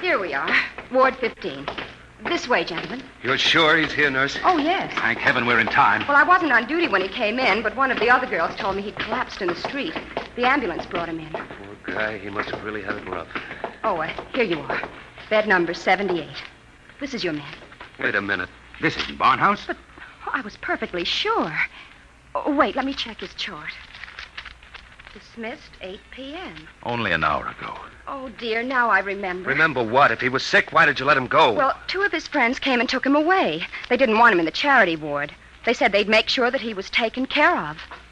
Here we are. Ward 15. This way, gentlemen. You're sure he's here, nurse? Oh, yes. Thank heaven we're in time. Well, I wasn't on duty when he came in, but one of the other girls told me he'd collapsed in the street. The ambulance brought him in. Poor guy. He must have really had it rough. Oh, here you are. Bed number 78. This is your man. Wait a minute. This isn't Barnhouse. But I was perfectly sure. Oh, wait, let me check his chart. Dismissed 8 p.m. Only an hour ago. Oh, dear, now I remember. Remember what? If he was sick, why did you let him go? Well, 2 of his friends came and took him away. They didn't want him in the charity ward. They said they'd make sure that he was taken care of.